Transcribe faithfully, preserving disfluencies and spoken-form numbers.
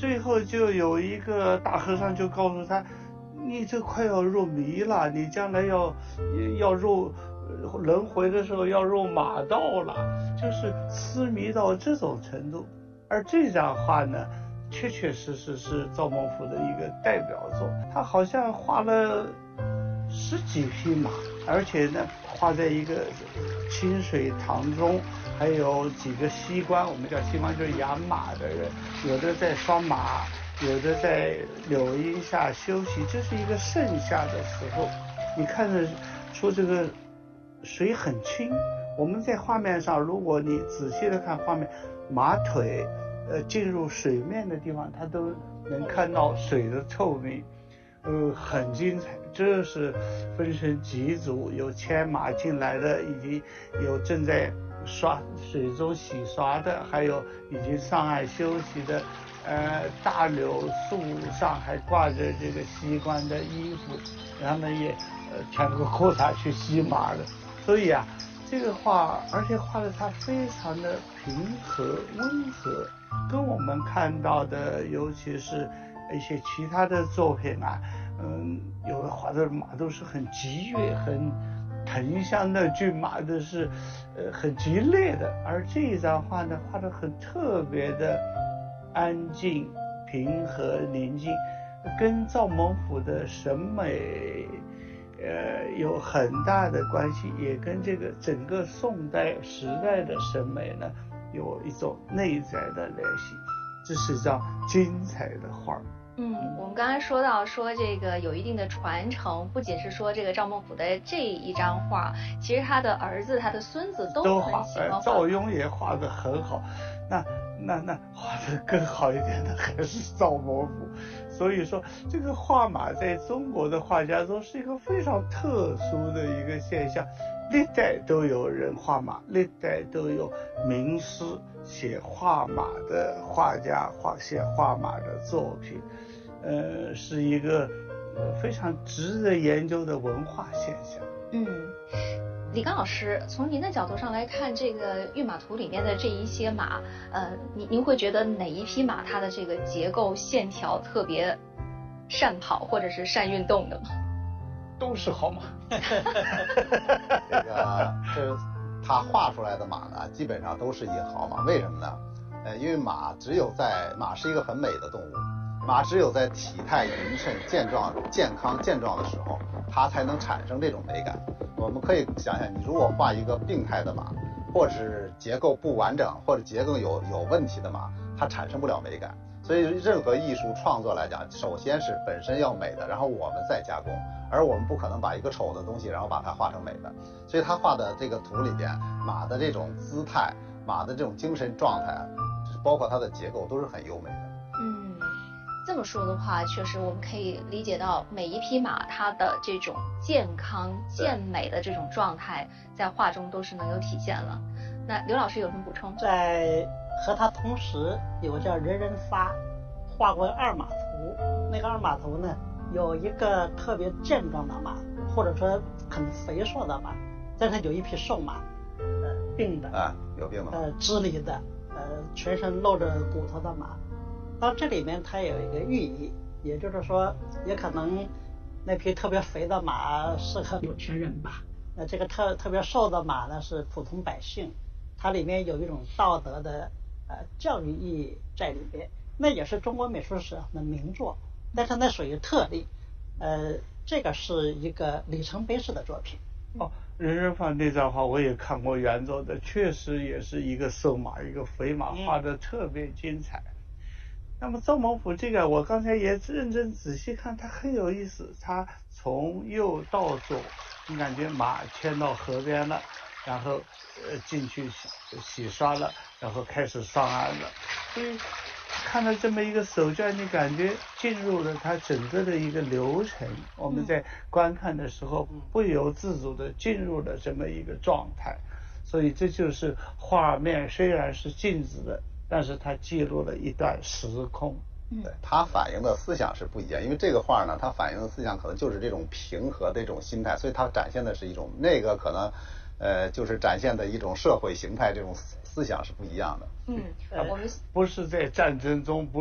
最后就有一个大和尚就告诉他，你这快要入迷了，你将来要要入轮回的时候要入马道了，就是痴迷到这种程度。而这张画呢，确确实实是赵孟頫的一个代表作，他好像画了十几匹马，而且呢画在一个清水塘中，还有几个西官，我们叫西官就是养马的人，有的在拴马，有的在柳荫下休息，这是一个盛夏的时候，你看着说这个水很清。我们在画面上，如果你仔细的看画面，马腿呃进入水面的地方，它都能看到水的透明，呃很精彩。这是分成几组，有牵马进来的，以及有正在刷水中洗刷的，还有已经上岸休息的。呃，大柳树上还挂着这个西关的衣服，他们也呃穿个裤衩去洗马的。所以啊，这个画，而且画的它非常的平和温和，跟我们看到的，尤其是一些其他的作品啊，嗯，有的画的马都是很激越、很藤香的骏马的是，呃，很激烈的，而这一张画呢，画的很特别的安静、平和、宁静，跟赵孟頫的审美。呃，有很大的关系，也跟这个整个宋代时代的审美呢有一种内在的联系。这是一张精彩的画。 嗯，我们刚才说到说这个有一定的传承，不仅是说这个赵孟頫的这一张画，其实他的儿子、他的孙子都都很喜欢画。 赵雍也画得很好，那那那画得更好一点的还是赵孟頫。所以说，这个画马在中国的画家中是一个非常特殊的一个现象，历代都有人画马，历代都有名师写画马的画家画写画马的作品，呃，是一个呃非常值得研究的文化现象。 嗯。李刚老师，从您的角度上来看，这个御马图里面的这一些马，呃，您您会觉得哪一匹马它的这个结构线条特别善跑或者是善运动的吗？ 都是好马。 这个这他画出来的马呢，基本上都是一好马。为什么呢？呃，因为马只有在马是一个很美的动物，马只有在体态匀称、健壮、健康、健壮的时候，它才能产生这种美感。我们可以想想，你如果画一个病态的马，或者是结构不完整，或者结构有有问题的马，它产生不了美感。所以任何艺术创作来讲，首先是本身要美的，然后我们再加工，而我们不可能把一个丑的东西然后把它画成美的。所以他画的这个图里边，马的这种姿态，马的这种精神状态，包括它的结构都是很优美的。 嗯，这么说的话，确实我们可以理解到每一匹马它的这种健康健美的这种状态在画中都是能有体现了。那刘老师有什么补充？ 在和他同时有个叫人人发画过二马图，那个二马图呢有一个特别健壮的马，或者说很肥硕的马，但是有一匹瘦马，呃病的啊有病的呃支离的呃全身露着骨头的马。到这里面它有一个寓意，也就是说也可能那匹特别肥的马适合有钱人吧，那这个特特别瘦的马呢是普通百姓，它里面有一种道德的呃教育意义在里边，那也是中国美术史上的名作，但是那属于特例，呃这个是一个里程碑式的作品。 哦，人人放那张画我也看过原作的，确实也是一个瘦马一个肥马，画的特别精彩。嗯，那么赵孟頫这个我刚才也认真仔细看，他很有意思，他从右到左，你感觉马牵到河边了，然后呃进去洗洗刷了，然后开始上岸了，所以看到这么一个手卷，你感觉进入了它整个的一个流程，我们在观看的时候不由自主的进入了这么一个状态，所以这就是画面虽然是静止的，但是它记录了一段时空。 对，它反映的思想是不一样，因为这个画呢，它反映的思想可能就是这种平和的这种心态，所以它展现的是一种那个可能呃就是展现的一种社会形态，这种思想是不一样的。 嗯，我们不是在战争中不